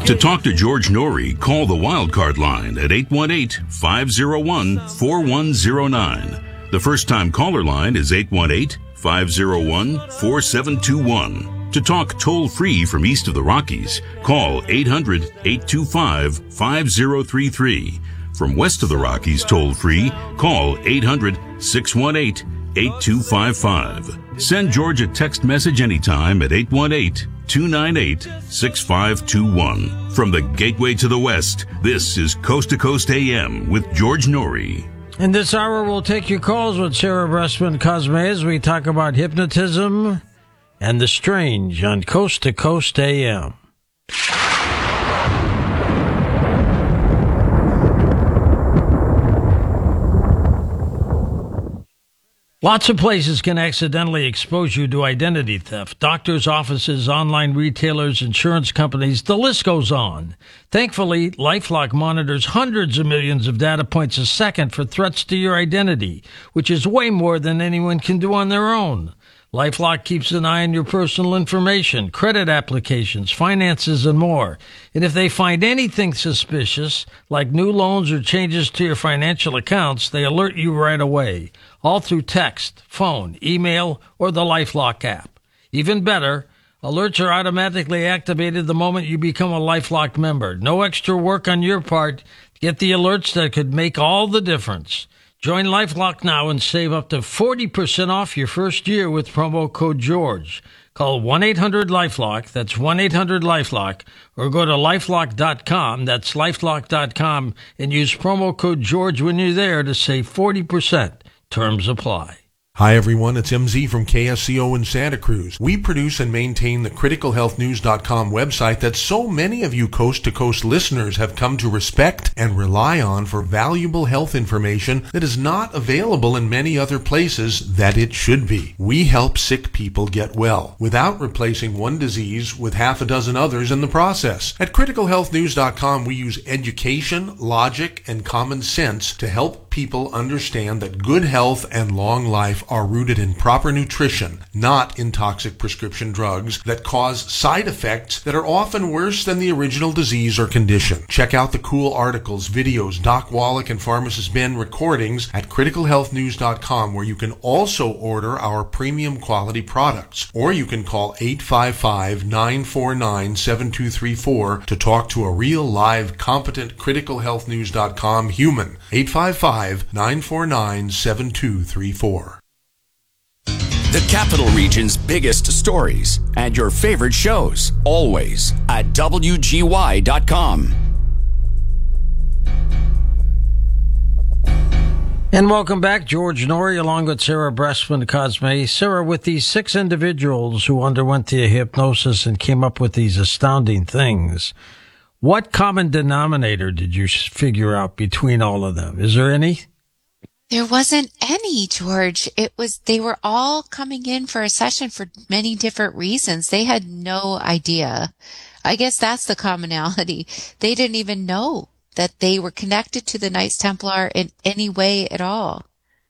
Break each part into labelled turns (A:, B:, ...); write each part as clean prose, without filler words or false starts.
A: To talk to George Norrie, call the Wildcard line at 818-501-4109. The first-time caller line is 818-501-4721. To talk toll-free from east of the Rockies, call 800-825-5033. From west of the Rockies toll-free, call 800-618-8255. Send George a text message anytime at 818-298-6521. From the Gateway to the West, this is Coast to Coast AM with George Norrie.
B: In this hour, we'll take your calls with Sarah Bressman Cosme as we talk about hypnotism and the strange on Coast to Coast AM. Lots of places can accidentally expose you to identity theft. Doctors' offices, online retailers, insurance companies, the list goes on. Thankfully, LifeLock monitors hundreds of millions of data points a second for threats to your identity, which is way more than anyone can do on their own. LifeLock keeps an eye on your personal information, credit applications, finances, and more. And if they find anything suspicious, like new loans or changes to your financial accounts, they alert you right away, all through text, phone, email, or the LifeLock app. Even better, alerts are automatically activated the moment you become a LifeLock member. No extra work on your part. Get the alerts that could make all the difference. Join LifeLock now and save up to 40% off your first year with promo code GEORGE. Call 1-800-LifeLock, that's 1-800-LifeLock, or go to LifeLock.com, that's LifeLock.com, and use promo code GEORGE when you're there to save 40%. Terms apply.
C: Hi everyone, it's MZ from KSCO in Santa Cruz. We produce and maintain the criticalhealthnews.com website that so many of you coast-to-coast listeners have come to respect and rely on for valuable health information that is not available in many other places that it should be. We help sick people get well without replacing one disease with half a dozen others in the process. At criticalhealthnews.com, we use education, logic, and common sense to help people understand that good health and long life are rooted in proper nutrition, not in toxic prescription drugs that cause side effects that are often worse than the original disease or condition. Check out the cool articles, videos, Doc Wallach and Pharmacist Ben recordings at criticalhealthnews.com, where you can also order our premium quality products. Or you can call 855-949-7234 to talk to a real, live, competent criticalhealthnews.com human. 855-949-7234.
D: The Capital Region's biggest stories and your favorite shows, always at WGY.com.
B: And welcome back, George Norrie, along with Sarah Bressman Cosme. Sarah, with these 6 individuals who underwent the hypnosis and came up with these astounding things, what common denominator did you figure out between all of them? Is there any?
E: There wasn't any, George. They were all coming in for a session for many different reasons. They had no idea. I guess that's the commonality. They didn't even know that they were connected to the Knights Templar in any way at all.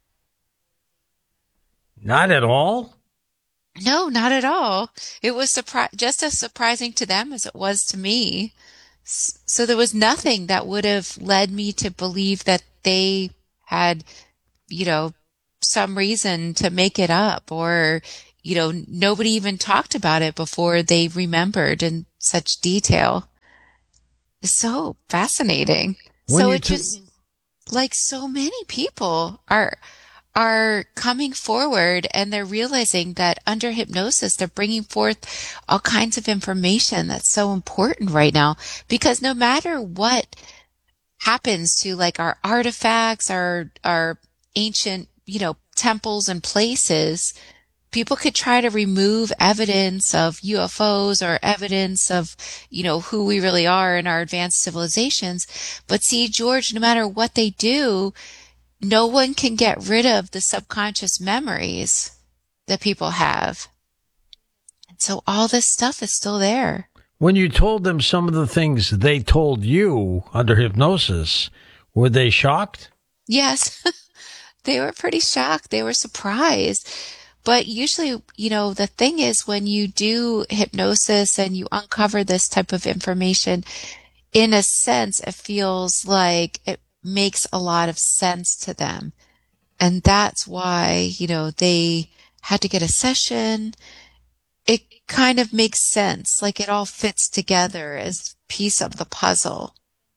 B: Not at all?
E: No, not at all. It was just as surprising to them as it was to me. So there was nothing that would have led me to believe that they had, some reason to make it up, or, nobody even talked about it before they remembered in such detail. It's so fascinating. So it just, like, so many people are coming forward, and they're realizing that under hypnosis, they're bringing forth all kinds of information that's so important right now, because no matter what happens to, like, our artifacts, our ancient, temples and places, people could try to remove evidence of UFOs or evidence of, who we really are in our advanced civilizations. But see, George, no matter what they do, no one can get rid of the subconscious memories that people have. And so all this stuff is still there.
B: When you told them some of the things they told you under hypnosis, were they shocked?
E: Yes. They were pretty shocked. They were surprised. But usually, the thing is when you do hypnosis and you uncover this type of information, in a sense, it feels like it makes a lot of sense to them. And that's why, they had to get a session. It kind of makes sense, like it all fits together as piece of the puzzle.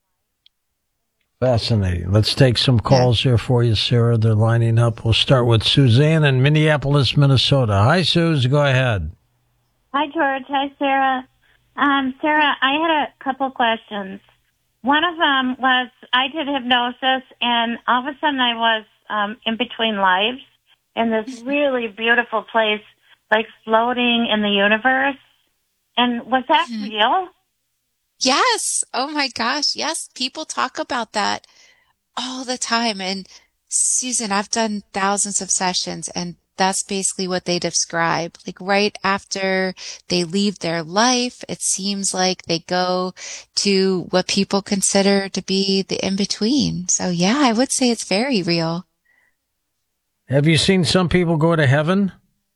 B: Fascinating. Let's take some calls here for you, Sarah. They're lining up. We'll start with Suzanne in Minneapolis, Minnesota. Hi, Suze. Go ahead.
F: Hi, George. Hi, Sarah. Sarah, I had a couple questions. One of them was I did hypnosis, and all of a sudden I was in between lives in this really beautiful place, like floating in the universe. And was that real?
E: Yes. Oh my gosh. Yes. People talk about that all the time. And Susan, I've done thousands of sessions, and that's basically what they describe. Like right after they leave their life, it seems like they go to what people consider to be the in-between. So yeah, I would say it's very real.
B: Have you seen some people go to heaven?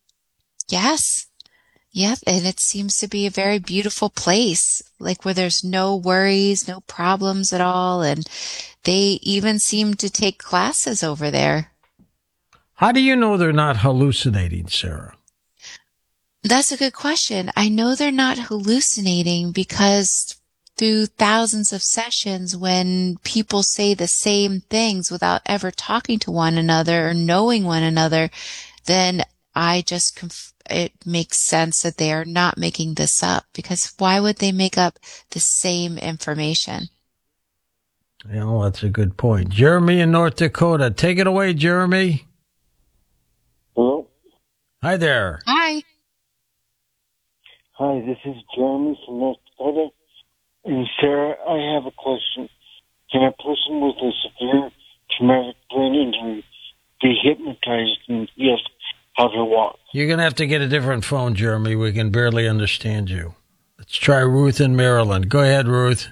E: Yes. Yep, and it seems to be a very beautiful place, like where there's no worries, no problems at all, and they even seem to take classes over there.
B: How do you know they're not hallucinating, Sarah?
E: That's a good question. I know they're not hallucinating because through thousands of sessions, when people say the same things without ever talking to one another or knowing one another, then I just it makes sense that they are not making this up, because why would they make up the same information?
B: Yeah, well, that's a good point. Jeremy in North Dakota. Take it away, Jeremy.
G: Hello?
B: Hi there.
E: Hi.
G: Hi, this is Jeremy from North Dakota. And Sarah, I have a question. Can a person with a severe traumatic brain injury be hypnotized and yes, how to walk?
B: You're going to have to get a different phone, Jeremy. We can barely understand you. Let's try Ruth in Maryland. Go ahead, Ruth.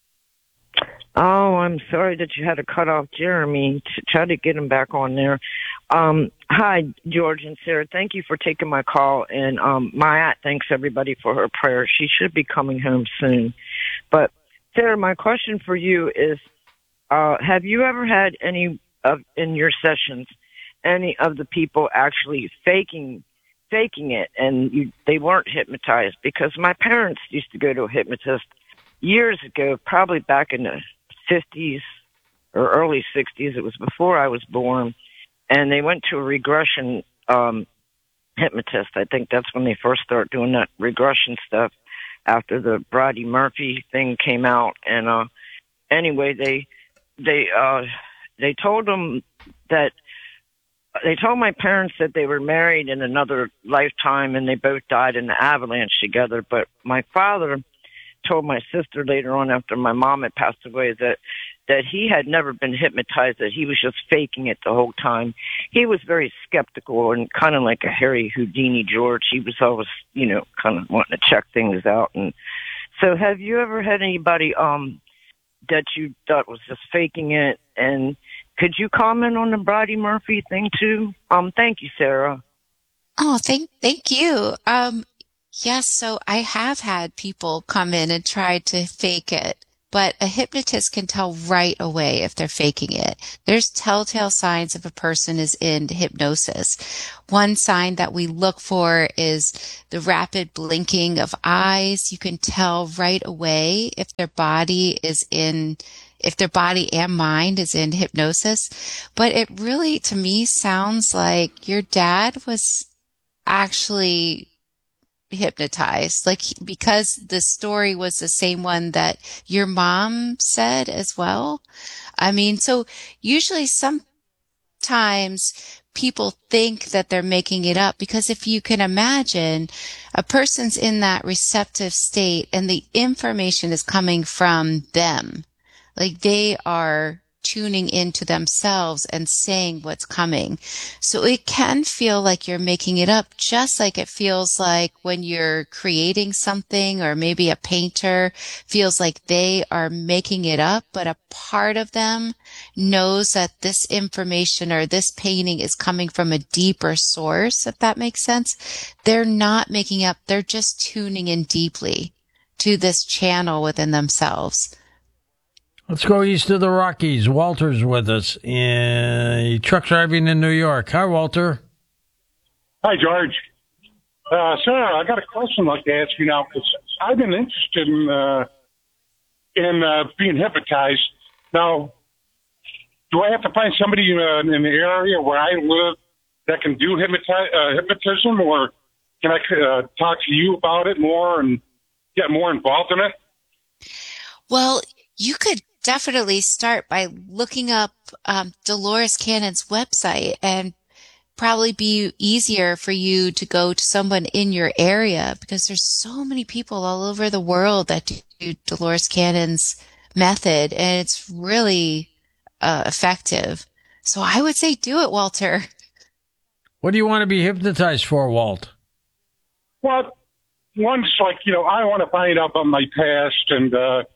H: Oh, I'm sorry that you had to cut off Jeremy to try to get him back on there. Hi, George and Sarah. Thank you for taking my call. And Maya thanks everybody for her prayers. She should be coming home soon. But, Sarah, my question for you is, have you ever had any of in your sessions, any of the people actually faking it, and they weren't hypnotized? Because my parents used to go to a hypnotist years ago, probably back in the 50s or early 60s. It was before I was born. And they went to a regression hypnotist. I think that's when they first started doing that regression stuff after the Brodie Murphy thing came out. And anyway, they told them that they told my parents that they were married in another lifetime and they both died in the avalanche together. But my father told my sister later on, after my mom had passed away, that he had never been hypnotized, that he was just faking it the whole time. He was very skeptical and kind of like a Harry Houdini George. He was always, kind of wanting to check things out. And so have you ever had anybody that you thought was just faking it? And could you comment on the Brodie Murphy thing too? Thank you, Sarah.
E: Oh, thank you. Yes, so I have had people come in and try to fake it, but a hypnotist can tell right away if they're faking it. There's telltale signs if a person is in hypnosis. One sign that we look for is the rapid blinking of eyes. You can tell right away if their body and mind is in hypnosis. But it really, to me, sounds like your dad was actually hypnotized, because the story was the same one that your mom said as well. I mean, so usually sometimes people think that they're making it up, because if you can imagine, a person's in that receptive state and the information is coming from them. Like they are tuning into themselves and saying what's coming. So it can feel like you're making it up, just like it feels like when you're creating something, or maybe a painter feels like they are making it up, but a part of them knows that this information or this painting is coming from a deeper source, if that makes sense. They're not making up, they're just tuning in deeply to this channel within themselves.
B: Let's go east of the Rockies. Walter's with us in truck driving in New York. Hi, Walter.
I: Hi, George. Sarah, I got a question I'd like to ask you now, because I've been interested in being hypnotized. Now, do I have to find somebody in the area where I live that can do hypnotism, or can I talk to you about it more and get more involved in it?
E: Well, you could definitely start by looking up Dolores Cannon's website, and probably be easier for you to go to someone in your area, because there's so many people all over the world that do Dolores Cannon's method, and it's really effective. So I would say do it, Walter.
B: What do you want to be hypnotized for, Walt?
I: Well, one's like, I want to find out about my past and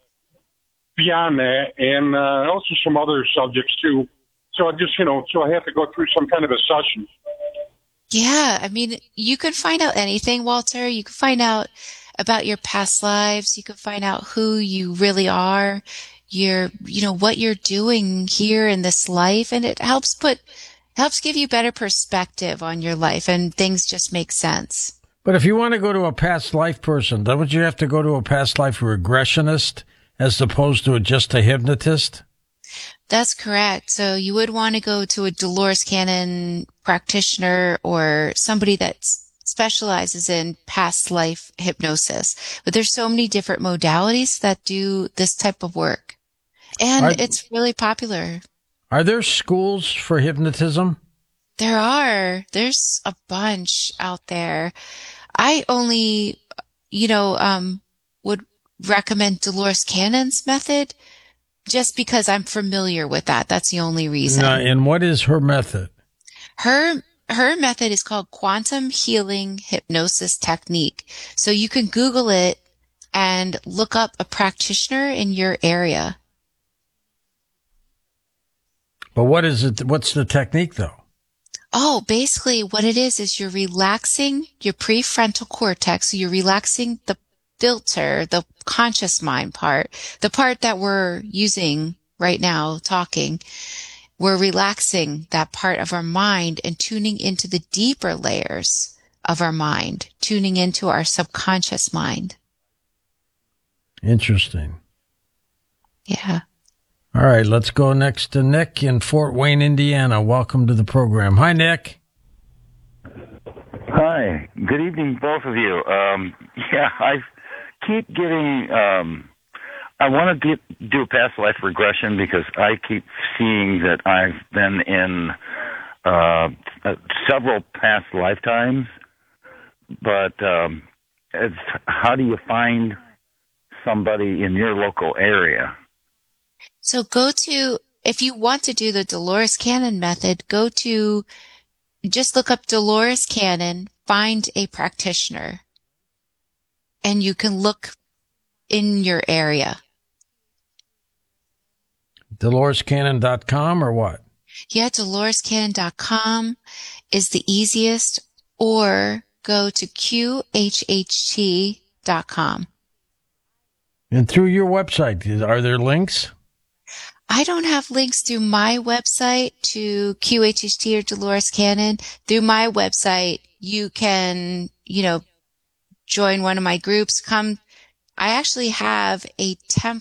I: beyond that, and also some other subjects too. So I just, so I have to go through some kind of a session.
E: Yeah, I mean, you can find out anything, Walter. You can find out about your past lives. You can find out who you really are, what you're doing here in this life, and it helps give you better perspective on your life, and things just make sense.
B: But if you want to go to a past life person, don't you have to go to a past life regressionist as opposed to just a hypnotist?
E: That's correct. So you would want to go to a Dolores Cannon practitioner or somebody that specializes in past life hypnosis. But there's so many different modalities that do this type of work. And it's really popular.
B: Are there schools for hypnotism?
E: There are. There's a bunch out there. I only, would recommend Dolores Cannon's method just because I'm familiar with that. That's the only reason.
B: And what is her method?
E: Her method is called Quantum Healing Hypnosis Technique. So you can Google it and look up a practitioner in your area.
B: But what is it? What's the technique, though?
E: Oh, basically what it is you're relaxing your prefrontal cortex. So you're relaxing the filter, the conscious mind part, the part that we're using right now talking. We're relaxing that part of our mind and tuning into the deeper layers of our mind, tuning into our subconscious mind.
B: Interesting.
E: Yeah.
B: All right, let's go next to Nick in Fort Wayne, Indiana. Welcome to the program. Hi, Nick.
J: Hi. Good evening, both of you. I keep getting, I want to do a past life regression because I keep seeing that I've been in several past lifetimes. But how do you find somebody in your local area?
E: So if you want to do the Dolores Cannon method, just look up Dolores Cannon, find a practitioner, and you can look in your area.
B: DoloresCannon.com or what?
E: Yeah, DoloresCannon.com is the easiest, or go to QHHT.com.
B: And through your website, are there links?
E: I don't have links through my website to QHHT or Dolores Cannon. Through my website, you can, join one of my groups. I actually have a